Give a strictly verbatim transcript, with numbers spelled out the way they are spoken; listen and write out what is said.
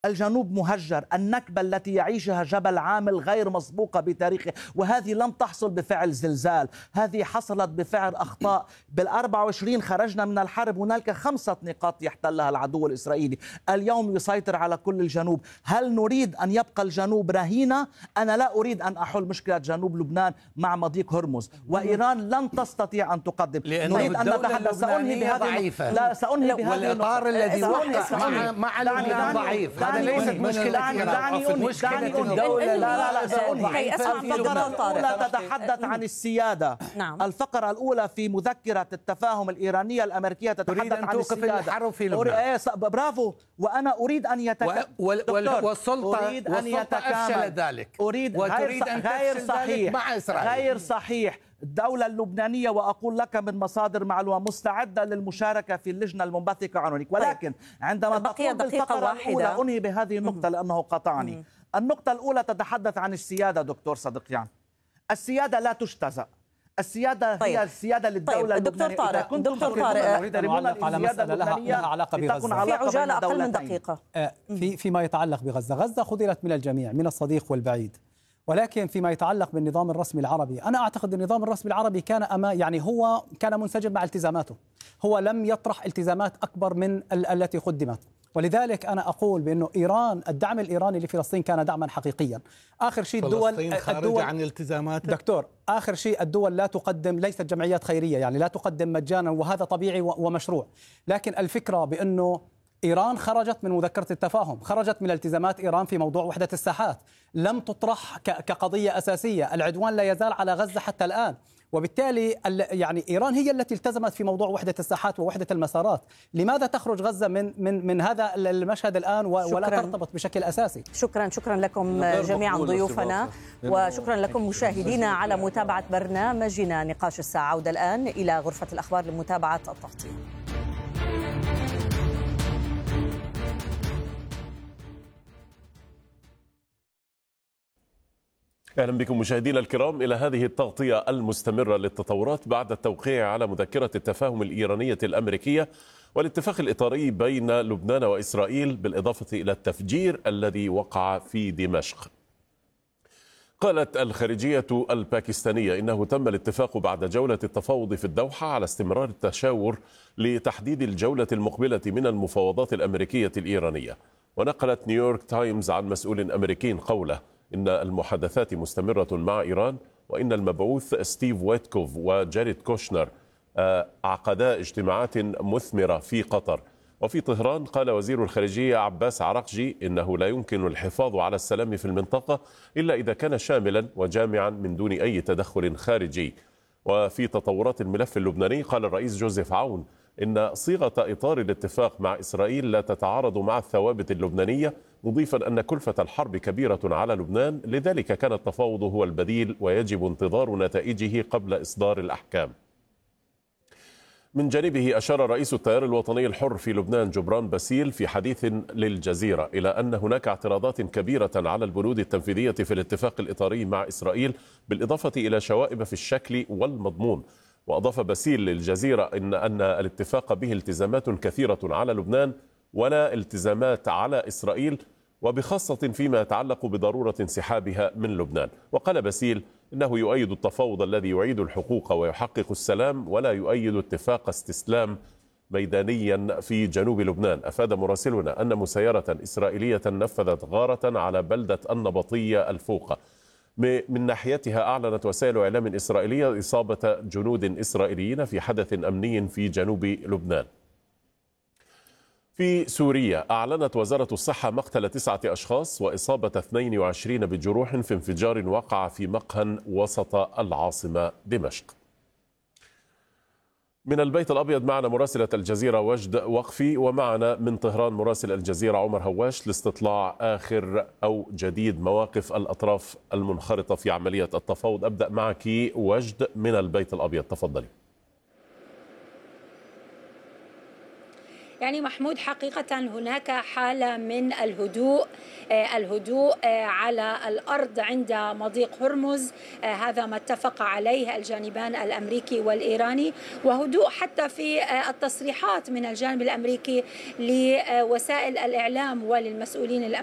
الجنوب مهجر، النكبة التي يعيشها جبل عامل غير مسبوقة بتاريخه، وهذه لم تحصل بفعل زلزال، هذه حصلت بفعل أخطاء. بالأربعة وعشرين خرجنا من الحرب، هنالك خمسة نقاط يحتلها العدو الإسرائيلي، اليوم يسيطر على كل الجنوب. هل نريد أن يبقى الجنوب رهينة؟ أنا لا أريد أن أحل مشكلة جنوب لبنان مع مضيق هرمز، وإيران لن تستطيع أن تقدم. نريد أن نتحدث. سأنهي بهذه لا سأنهي بهذه والإطار الذي وقع مع مع لبنان ضعيف. هذا ليست مشكلة دعني مشكلة الدولة. لا لا لا سأنهي. الفقرة الأولى تتحدث عن السيادة. نعم. الفقرة الأولى في مذكرة التفاهم الإيرانية الأمريكية تتحدث عن السيادة. الحرب في لبنان. برافو. وأنا أريد أن يتكامل والسلطة أريد أن يتكامل ذلك. أريد وتريد أن غير صحيح مع إسرائيل. غير صحيح. الدولة اللبنانية، وأقول لك من مصادر معلومة، مستعدة للمشاركة في اللجنة المنبثقة عنك، ولكن عندما تقول بالفقرة الأولى أنهي بهذه النقطة لأنه قطعني. النقطة الأولى تتحدث عن السيادة دكتور صدقيان. السيادة لا تجتزأ. السيادة طيب. هي السيادة للدولة طيب. دكتور طارق دكتور طارق تريدون على مسألة لها, لها علاقة بغزة. في عجالة أقل من دقيقة. في فيما يتعلق بغزة، غزة خذلت من الجميع، من الصديق والبعيد، ولكن فيما يتعلق بالنظام الرسمي العربي، أنا أعتقد أن النظام الرسمي العربي كان أما يعني هو كان منسجم مع التزاماته، هو لم يطرح التزامات أكبر من ال التي قدمت، ولذلك أنا أقول بأنه إيران، الدعم الإيراني لفلسطين كان دعما حقيقيا. آخر شيء الدول فلسطين خارج عن التزامات دكتور، آخر شيء الدول لا تقدم، ليست جمعيات خيرية يعني لا تقدم مجانا، وهذا طبيعي ومشروع، لكن الفكرة بأنه إيران خرجت من مذكرة التفاهم، خرجت من التزامات إيران في موضوع وحدة الساحات، لم تطرح كقضية أساسية. العدوان لا يزال على غزة حتى الآن، وبالتالي يعني إيران هي التي التزمت في موضوع وحدة الساحات ووحدة المسارات. لماذا تخرج غزة من من من هذا المشهد الآن ولا ترتبط بشكل أساسي؟ شكرا شكرا لكم جميعا ضيوفنا، وشكرا لكم مشاهدينا على متابعة برنامجنا نقاش الساعة. عودة الآن إلى غرفة الأخبار لمتابعة التغطية. أهلا بكم مشاهدينا الكرام إلى هذه التغطية المستمرة للتطورات بعد التوقيع على مذكرة التفاهم الإيرانية الأمريكية والاتفاق الإطاري بين لبنان وإسرائيل، بالإضافة إلى التفجير الذي وقع في دمشق. قالت الخارجية الباكستانية إنه تم الاتفاق بعد جولة التفاوض في الدوحة على استمرار التشاور لتحديد الجولة المقبلة من المفاوضات الأمريكية الإيرانية. ونقلت نيويورك تايمز عن مسؤول أمريكي قوله إن المحادثات مستمرة مع إيران، وإن المبعوث ستيف ويتكوف وجاريد كوشنر عقدا اجتماعات مثمرة في قطر. وفي طهران قال وزير الخارجية عباس عراقجي إنه لا يمكن الحفاظ على السلام في المنطقة إلا إذا كان شاملا وجامعا من دون أي تدخل خارجي. وفي تطورات الملف اللبناني قال الرئيس جوزيف عون إن صيغة إطار الاتفاق مع إسرائيل لا تتعارض مع الثوابت اللبنانية، مضيفا أن كلفة الحرب كبيرة على لبنان، لذلك كان التفاوض هو البديل ويجب انتظار نتائجه قبل إصدار الأحكام. من جانبه أشار رئيس التيار الوطني الحر في لبنان جبران باسيل في حديث للجزيرة إلى أن هناك اعتراضات كبيرة على البنود التنفيذية في الاتفاق الإطاري مع إسرائيل، بالإضافة إلى شوائب في الشكل والمضمون. وأضاف باسيل للجزيرة إن أن الاتفاق به التزامات كثيرة على لبنان ولا التزامات على إسرائيل، وبخاصة فيما يتعلق بضرورة انسحابها من لبنان. وقال باسيل إنه يؤيد التفاوض الذي يعيد الحقوق ويحقق السلام، ولا يؤيد اتفاق استسلام ميدانيا في جنوب لبنان. أفاد مراسلنا أن مسيرة إسرائيلية نفذت غارة على بلدة النبطية الفوقة. من ناحيتها أعلنت وسائل إعلام إسرائيلية إصابة جنود إسرائيليين في حدث أمني في جنوب لبنان. في سوريا أعلنت وزارة الصحة مقتل تسعة أشخاص وإصابة اثنين وعشرين بجروح في انفجار وقع في مقهى وسط العاصمة دمشق. من البيت الأبيض معنا مراسلة الجزيرة وجد وقفي، ومعنا من طهران مراسل الجزيرة عمر هواش لاستطلاع آخر أو جديد مواقف الأطراف المنخرطة في عملية التفاوض. أبدأ معك وجد من البيت الأبيض، تفضلي. يعني محمود حقيقة هناك حالة من الهدوء الهدوء على الأرض عند مضيق هرمز، هذا ما اتفق عليه الجانبان الأمريكي والإيراني، وهدوء حتى في التصريحات من الجانب الأمريكي لوسائل الإعلام وللمسؤولين الأمريكيين